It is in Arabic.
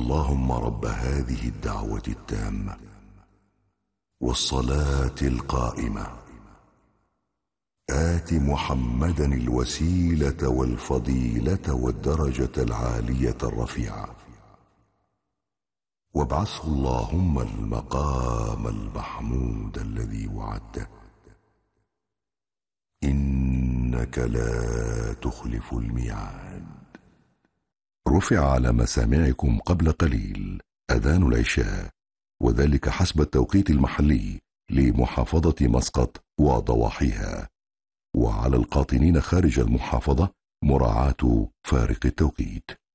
اللهم رب هذه الدعوة التامة والصلاة القائمة آت محمدا الوسيلة والفضيلة والدرجة العالية الرفيعة وابعثه اللهم المقام المحمود الذي وعدته إنك لا تخلف الميعاد. رفع على مسامعكم قبل قليل أذان العشاء، وذلك حسب التوقيت المحلي لمحافظة مسقط وضواحيها، وعلى القاطنين خارج المحافظة مراعاة فارق التوقيت.